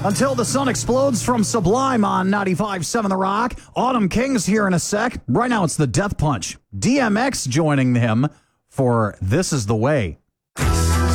Until the sun explodes from Sublime on 95.7 The Rock. Autumn King's here in a sec. Right now it's the Death Punch. DMX joining him for This Is the Way.